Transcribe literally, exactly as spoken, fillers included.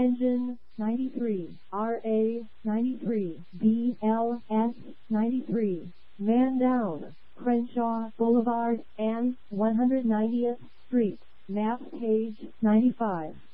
Engine ninety-three, R A ninety-three, B L S ninety-three, Man Down, Crenshaw Boulevard and one hundred ninetieth Street, map page ninety-five.